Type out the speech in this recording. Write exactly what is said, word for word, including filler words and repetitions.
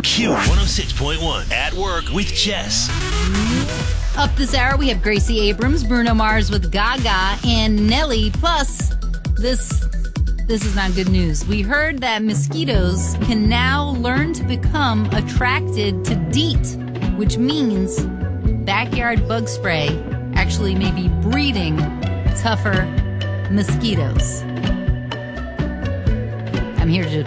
Q one oh six point one. At Work with Jess. Up this hour, we have Gracie Abrams, Bruno Mars with Gaga, and Nelly. Plus, this this is not good news. We heard that mosquitoes can now learn to become attracted to DEET, which means backyard bug spray actually may be breeding tougher mosquitoes. I'm here to